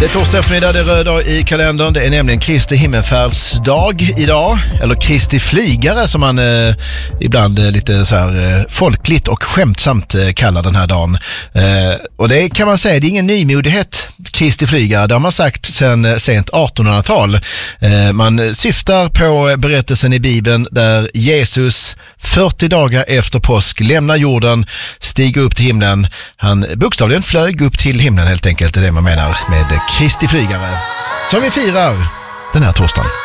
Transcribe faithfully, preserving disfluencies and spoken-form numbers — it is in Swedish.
Det är torsdag eftermiddag, det är röd dag i kalendern. Det är nämligen Kristi himmelfärdsdag idag. Eller Kristi flygare som man eh, ibland eh, lite så här eh, folkligt och skämtsamt eh, kallar den här dagen. Eh, och det kan man säga, det är ingen nymodighet, Kristi flygare. Det har man sagt sedan eh, sent artonhundratal. Eh, man syftar på berättelsen i Bibeln där Jesus fyrtio dagar efter påsk lämnar jorden, stiger upp till himlen. Han bokstavligen flög upp till himlen helt enkelt, det är det man menar med Kristi flygare, som vi firar den här torsdagen.